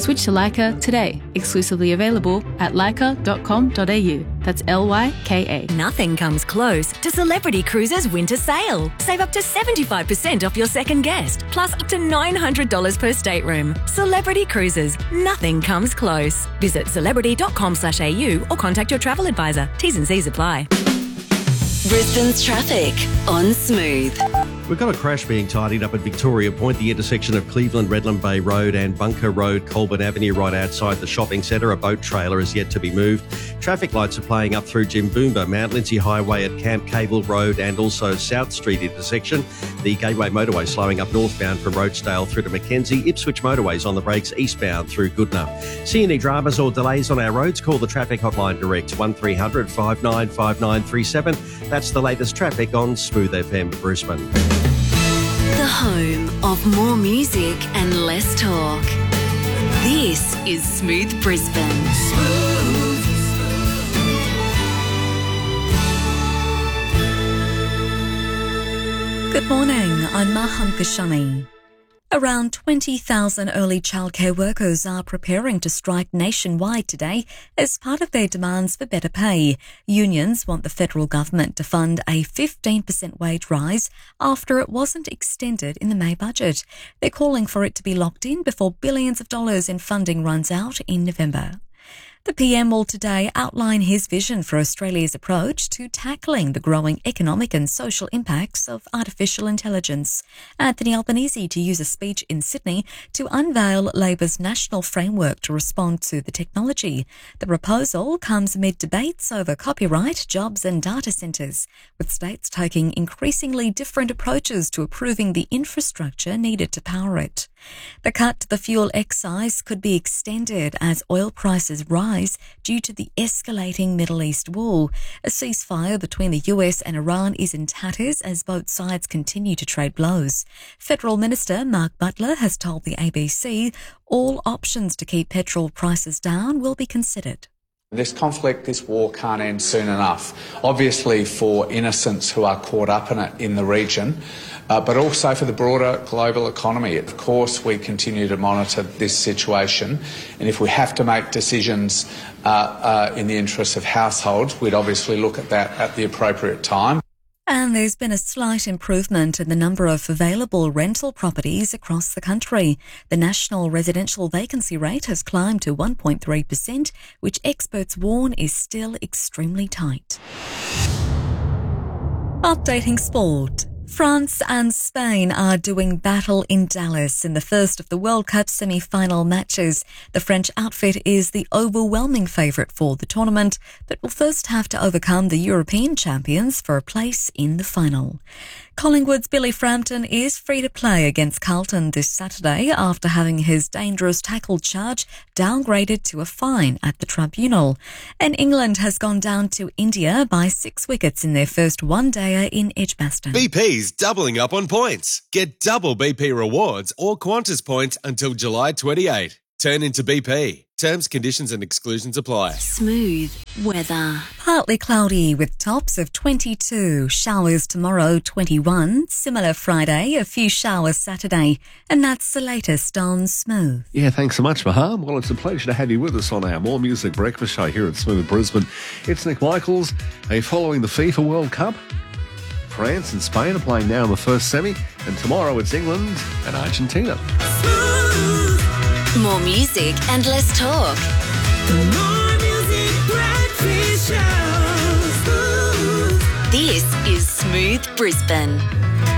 Switch to Leica today. Exclusively available at leica.com.au. That's Lyka. Nothing comes close to Celebrity Cruises' winter sale. Save up to 75% off your second guest, plus up to $900 per stateroom. Celebrity Cruises. Nothing comes close. Visit celebrity.com.au or contact your travel advisor. T's and C's apply. Brisbane's traffic on Smooth. We've got a crash being tidied up at Victoria Point, the intersection of Cleveland, Redland Bay Road and Bunker Road, Colburn Avenue, right outside the shopping centre. A boat trailer is yet to be moved. Traffic lights are playing up through Jimboomba, Mount Lindsay Highway at Camp Cable Road and also South Street intersection. The Gateway Motorway slowing up northbound from Rochedale through to Mackenzie. Ipswich Motorways on the brakes eastbound through Goodna. See any dramas or delays on our roads? Call the traffic hotline direct 1300 595937. That's the latest traffic on Smooth FM Brisbane. The home of more music and less talk. This is Smooth Brisbane. Good morning, I'm Maham Kashani. Around 20,000 early childcare workers are preparing to strike nationwide today as part of their demands for better pay. Unions want the federal government to fund a 15% wage rise after it wasn't extended in the May budget. They're calling for it to be locked in before billions of dollars in funding runs out in November. The PM will today outline his vision for Australia's approach to tackling the growing economic and social impacts of artificial intelligence. Anthony Albanese to use a speech in Sydney to unveil Labor's national framework to respond to the technology. The proposal comes amid debates over copyright, jobs and data centres, with states taking increasingly different approaches to approving the infrastructure needed to power it. The cut to the fuel excise could be extended as oil prices rise due to the escalating Middle East war. A ceasefire between the US and Iran is in tatters as both sides continue to trade blows. Federal Minister Mark Butler has told the ABC all options to keep petrol prices down will be considered. This conflict, this war can't end soon enough. Obviously for innocents who are caught up in it in the region, but also for the broader global economy. Of course, we continue to monitor this situation, and if we have to make decisions in the interests of households, we'd obviously look at that at the appropriate time. And there's been a slight improvement in the number of available rental properties across the country. The national residential vacancy rate has climbed to 1.3%, which experts warn is still extremely tight. Updating sport. France and Spain are doing battle in Dallas in the first of the World Cup semi-final matches. The French outfit is the overwhelming favourite for the tournament, but will first have to overcome the European champions for a place in the final. Collingwood's Billy Frampton is free to play against Carlton this Saturday after having his dangerous tackle charge downgraded to a fine at the tribunal. And England has gone down to India by 6 wickets in their first one-dayer in Edgbaston. BP's doubling up on points. Get double BP rewards or Qantas points until July 28. Turn into BP. Terms, conditions and exclusions apply. Smooth weather. Partly cloudy with tops of 22, showers tomorrow 21, similar Friday, a few showers Saturday, and that's the latest on Smooth. Yeah, thanks so much, Maham. Well, it's a pleasure to have you with us on our More Music Breakfast Show here at Smooth Brisbane. It's Nick Michaels. Following the FIFA World Cup, France and Spain are playing now in the first semi, and tomorrow it's England and Argentina. More music and less talk. More music breakfast show. This is Smooth Brisbane.